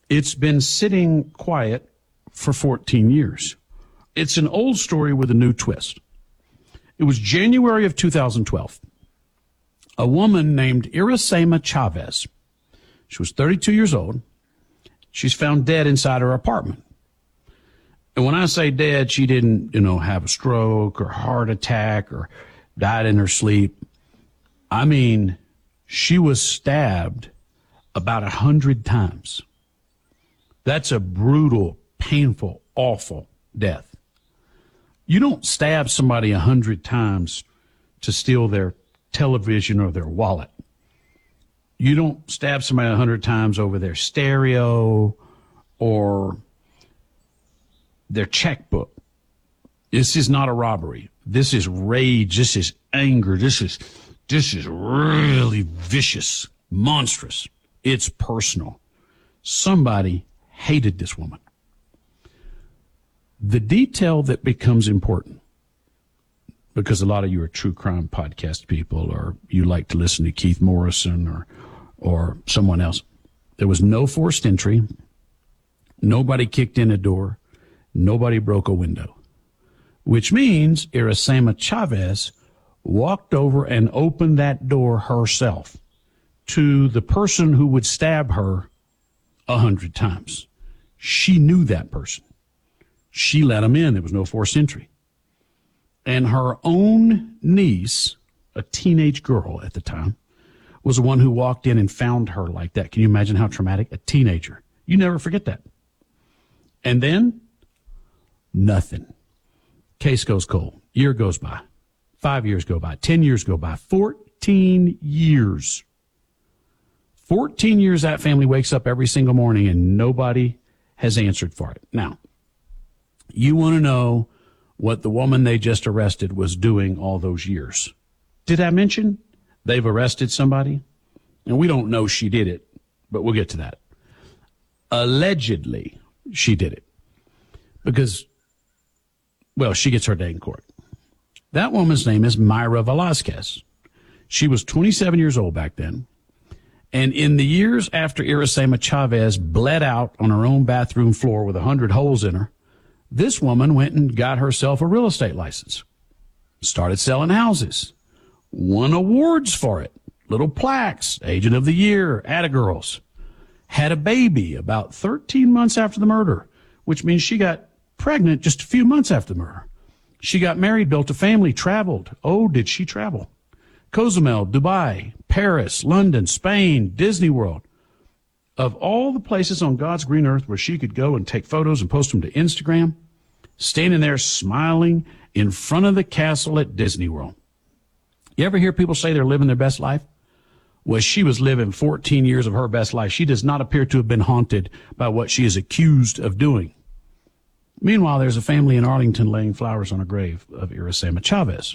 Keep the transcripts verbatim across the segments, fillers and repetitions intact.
It's been sitting quiet for fourteen years. It's an old story with a new twist. It was January of two thousand twelve. A woman named Iracema Chavez. She was thirty-two years old. She's found dead inside her apartment. And when I say dead, she didn't, you know, have a stroke or heart attack or died in her sleep. I mean, she was stabbed about a hundred times. That's a brutal, painful, awful death. You don't stab somebody a hundred times to steal their television or their wallet. You don't stab somebody a hundred times over their stereo or their checkbook. This is not a robbery. This is rage. This is anger. This is, this is really vicious, monstrous. It's personal. Somebody hated this woman. The detail that becomes important, because a lot of you are true crime podcast people, or you like to listen to Keith Morrison or, or someone else. There was no forced entry. Nobody kicked in a door. Nobody broke a window, which means Iracema Chavez walked over and opened that door herself to the person who would stab her a hundred times. She knew that person. She let him in. There was no forced entry. And her own niece, a teenage girl at the time, was the one who walked in and found her like that. Can you imagine how traumatic? A teenager. You never forget that. And then, nothing. Case goes cold. Year goes by. Five years go by. Ten years go by. Fourteen years. Fourteen years that family wakes up every single morning and nobody has answered for it. Now, you want to know what the woman they just arrested was doing all those years. Did I mention they've arrested somebody? And we don't know she did it, but we'll get to that. Allegedly, she did it. Because, well, she gets her day in court. That woman's name is Mayra Velazquez. She was twenty-seven years old back then. And in the years after Iracema Chavez bled out on her own bathroom floor with a hundred holes in her, this woman went and got herself a real estate license, started selling houses, won awards for it, little plaques, Agent of the Year, Atta Girls, had a baby about thirteen months after the murder, which means she got pregnant just a few months after the murder. She got married, built a family, traveled. Oh, did she travel? Cozumel, Dubai, Paris, London, Spain, Disney World. Of all the places on God's green earth where she could go and take photos and post them to Instagram, standing there smiling in front of the castle at Disney World. You ever hear people say they're living their best life? Well, she was living fourteen years of her best life. She does not appear to have been haunted by what she is accused of doing. Meanwhile, there's a family in Arlington laying flowers on a grave of Iracema Chavez.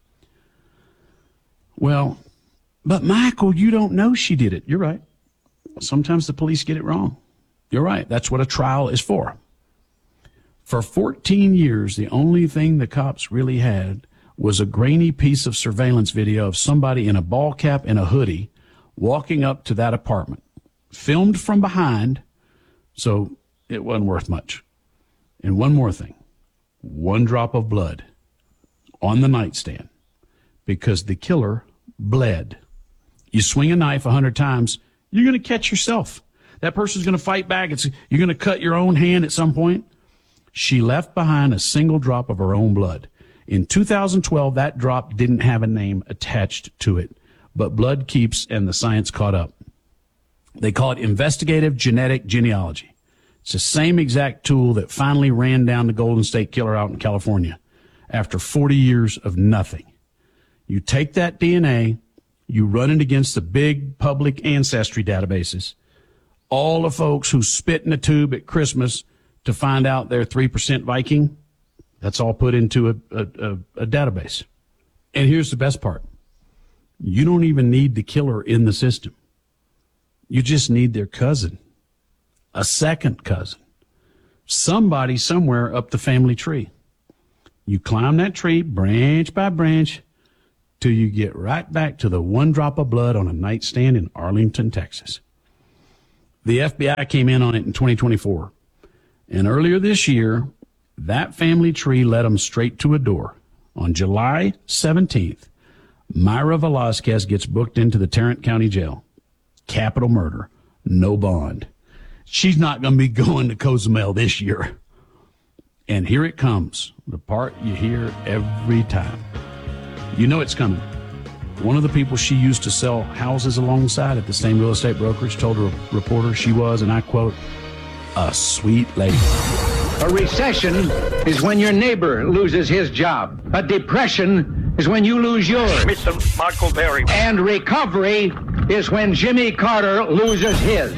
Well, but Michael, you don't know she did it. You're right. Sometimes the police get it wrong. You're right. That's what a trial is for. For fourteen years, the only thing the cops really had was a grainy piece of surveillance video of somebody in a ball cap and a hoodie walking up to that apartment, filmed from behind, so it wasn't worth much. And one more thing, one drop of blood on the nightstand, because the killer bled. You swing a knife a hundred times, you're going to catch yourself. That person's going to fight back. It's, you're going to cut your own hand at some point. She left behind a single drop of her own blood. In two thousand twelve, that drop didn't have a name attached to it, but blood keeps, and the science caught up. They call it investigative genetic genealogy. It's the same exact tool that finally ran down the Golden State Killer out in California after forty years of nothing. You take that D N A, you run it against the big public ancestry databases, all the folks who spit in a tube at Christmas to find out they're three percent Viking, that's all put into a, a, a, a database. And here's the best part. You don't even need the killer in the system. You just need their cousin, a second cousin, somebody somewhere up the family tree. You climb that tree branch by branch till you get right back to the one drop of blood on a nightstand in Arlington, Texas. The F B I came in on it in twenty twenty-four. And earlier this year, that family tree led them straight to a door. On July seventeenth, Myra Velasquez gets booked into the Tarrant County Jail. Capital murder, no bond. She's not going to be going to Cozumel this year. And here it comes, the part you hear every time. You know it's coming. One of the people she used to sell houses alongside at the same real estate brokerage told a reporter she was, and I quote, a sweet lady. A recession is when your neighbor loses his job. A depression is when you lose yours. Mister Michael Berry. And recovery is when Jimmy Carter loses his.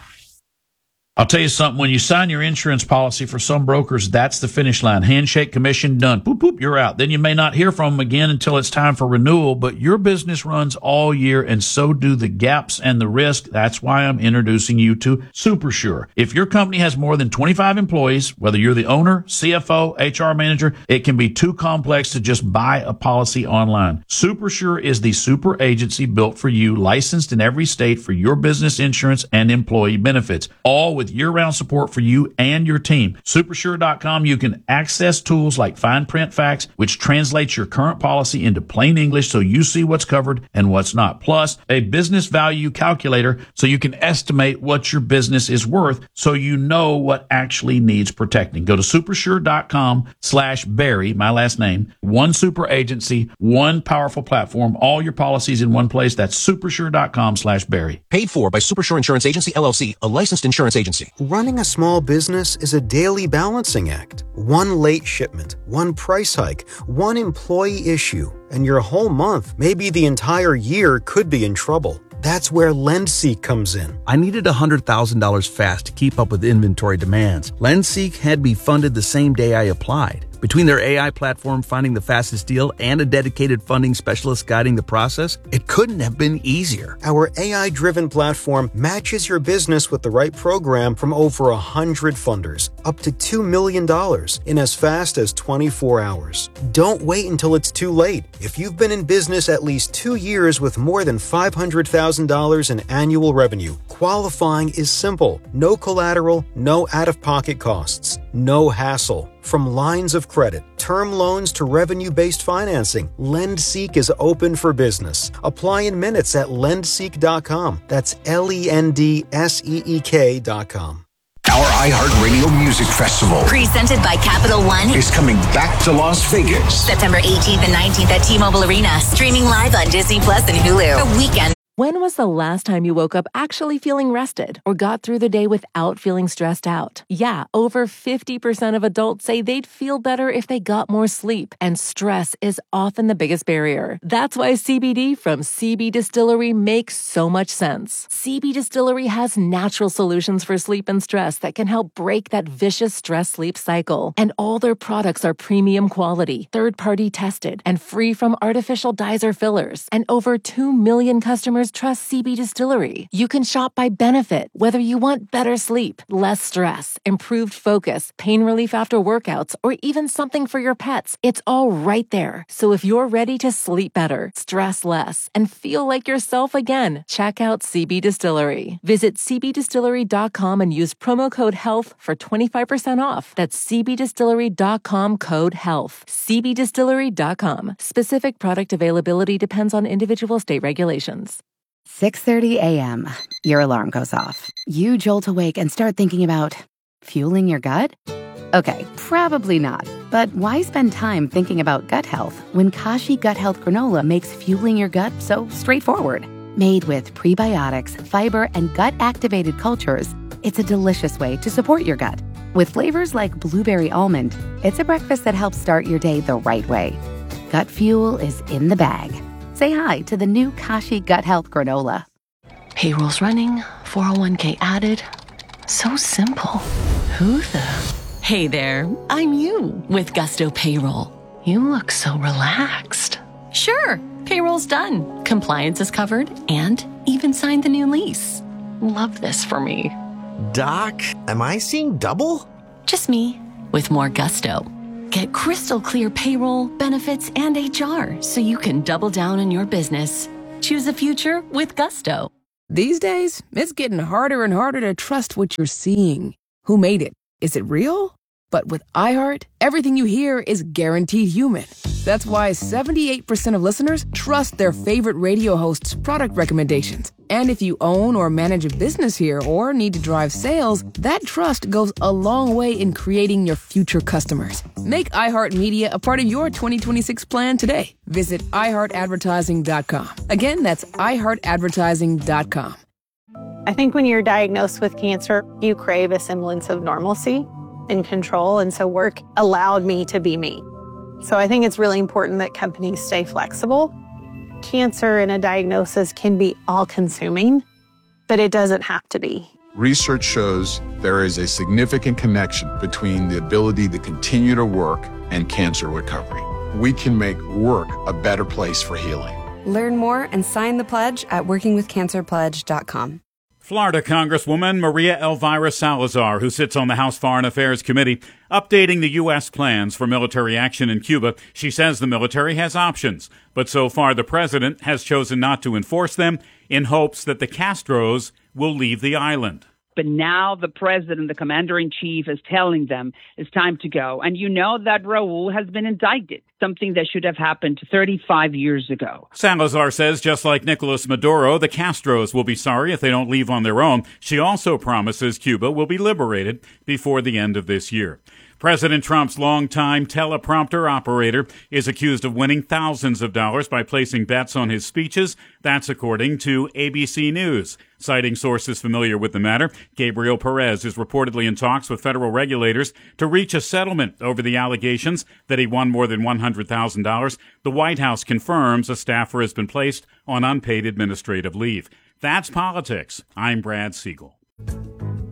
I'll tell you something, when you sign your insurance policy for some brokers, that's the finish line. Handshake, commission, done. Boop, boop, you're out. Then you may not hear from them again until it's time for renewal, but your business runs all year, and so do the gaps and the risk. That's why I'm introducing you to SuperSure. If your company has more than twenty-five employees, whether you're the owner, C F O, H R manager, it can be too complex to just buy a policy online. SuperSure is the super agency built for you, licensed in every state for your business insurance and employee benefits, all with year-round support for you and your team. Supersure dot com, you can access tools like fine print facts, which translates your current policy into plain English so you see what's covered and what's not. Plus, a business value calculator so you can estimate what your business is worth so you know what actually needs protecting. Go to supersure dot com slash Barry, my last name, one super agency, one powerful platform, all your policies in one place. That's supersure dot com slash Barry. Paid for by Supersure Insurance Agency, L L C, a licensed insurance agency. Running a small business is a daily balancing act. One late shipment, one price hike, one employee issue, and your whole month, maybe the entire year, could be in trouble. That's where LendSeek comes in. I needed one hundred thousand dollars fast to keep up with inventory demands. LendSeek had me funded the same day I applied. Between their A I platform finding the fastest deal and a dedicated funding specialist guiding the process, it couldn't have been easier. Our A I-driven platform matches your business with the right program from over one hundred funders, up to two million dollars in as fast as twenty-four hours. Don't wait until it's too late. If you've been in business at least two years with more than five hundred thousand dollars in annual revenue, qualifying is simple. No collateral, no out-of-pocket costs, no hassle. From lines of credit, term loans to revenue-based financing, LendSeek is open for business. Apply in minutes at lend seek dot com. That's L E N D S E E K dot com. Our iHeartRadio Music Festival, presented by Capital One, is coming back to Las Vegas. September eighteenth and nineteenth at T-Mobile Arena. Streaming live on Disney Plus and Hulu. The weekend. When was the last time you woke up actually feeling rested or got through the day without feeling stressed out? Yeah, over fifty percent of adults say they'd feel better if they got more sleep, and stress is often the biggest barrier. That's why C B D from C B Distillery makes so much sense. C B Distillery has natural solutions for sleep and stress that can help break that vicious stress-sleep cycle. And all their products are premium quality, third-party tested, and free from artificial dyes or fillers. And over two million customers trust C B Distillery. You can shop by benefit, whether you want better sleep, less stress, improved focus, pain relief after workouts, or even something for your pets. It's all right there. So if you're ready to sleep better, stress less, and feel like yourself again, check out C B Distillery. Visit C B distillery dot com and use promo code HEALTH for twenty-five percent off. That's C B distillery dot com code HEALTH. C B distillery dot com. Specific product availability depends on individual state regulations. six thirty a.m. Your alarm goes off. You jolt awake and start thinking about fueling your gut? Okay, probably not. But why spend time thinking about gut health when Kashi Gut Health Granola makes fueling your gut so straightforward? Made with prebiotics, fiber, and gut-activated cultures, it's a delicious way to support your gut. With flavors like blueberry almond, it's a breakfast that helps start your day the right way. Gut fuel is in the bag. Say hi to the new Kashi Gut Health Granola. Payroll's running, four oh one k added. So simple. Who the? Hey there, I'm you with Gusto Payroll. You look so relaxed. Sure, payroll's done. Compliance is covered and even signed the new lease. Love this for me. Doc, am I seeing double? Just me with more gusto. Get crystal clear payroll, benefits, and H R so you can double down on your business. Choose a future with Gusto. These days, it's getting harder and harder to trust what you're seeing. Who made it? Is it real? But with iHeart, everything you hear is guaranteed human. That's why seventy-eight percent of listeners trust their favorite radio host's product recommendations. And if you own or manage a business here or need to drive sales, that trust goes a long way in creating your future customers. Make iHeartMedia a part of your twenty twenty-six plan today. Visit i heart advertising dot com. Again, that's i heart advertising dot com. I think when you're diagnosed with cancer, you crave a semblance of normalcy and control, and so work allowed me to be me. So I think it's really important that companies stay flexible. Cancer and a diagnosis can be all-consuming, but it doesn't have to be. Research shows there is a significant connection between the ability to continue to work and cancer recovery. We can make work a better place for healing. Learn more and sign the pledge at working with cancer pledge dot com. Florida Congresswoman Maria Elvira Salazar, who sits on the House Foreign Affairs Committee, updating the U S plans for military action in Cuba. She says the military has options, but so far the president has chosen not to enforce them in hopes that the Castros will leave the island. But now the president, the commander-in-chief, is telling them it's time to go. And you know that Raul has been indicted, something that should have happened thirty-five years ago. Salazar says just like Nicolas Maduro, the Castros will be sorry if they don't leave on their own. She also promises Cuba will be liberated before the end of this year. President Trump's longtime teleprompter operator is accused of winning thousands of dollars by placing bets on his speeches. That's according to A B C News. Citing sources familiar with the matter, Gabriel Perez is reportedly in talks with federal regulators to reach a settlement over the allegations that he won more than one hundred thousand dollars. The White House confirms a staffer has been placed on unpaid administrative leave. That's politics. I'm Brad Siegel.